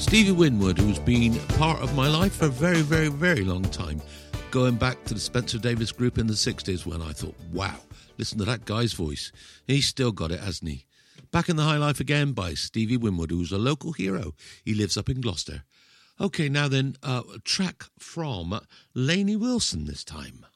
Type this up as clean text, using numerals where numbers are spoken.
Stevie Winwood, who's been part of my life for a very, very, very long time, going back to the Spencer Davis Group in the 60s when I thought, wow, listen to that guy's voice. He's still got it, hasn't he? Back in the High Life again by Stevie Winwood, who's a local hero. He lives up in Gloucester. Okay, now then, a track from Lainey Wilson this time.